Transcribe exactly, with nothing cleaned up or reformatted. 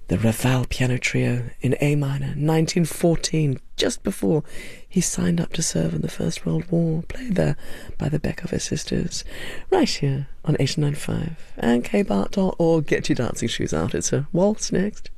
The Raval Piano Trio in A minor, nineteen fourteen, just before he signed up to serve in the First World War, played there by the Beckover sisters, right here on eighty-nine point five and k bart dot org. Get your dancing shoes out, it's a waltz next.